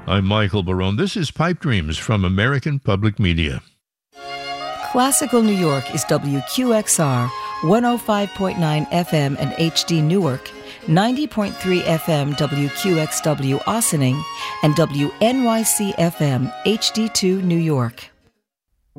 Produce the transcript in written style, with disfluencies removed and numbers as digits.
I'm Michael Barone. This is Pipe Dreams from American Public Media. Classical New York is WQXR, 105.9 FM and HD Newark, 90.3 FM WQXW Ossining, and WNYC FM HD2 New York.